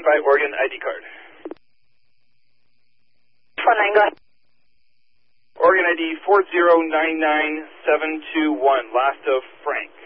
verify Oregon ID card. 49, go ahead. Oregon ID 4099721, last of Frank.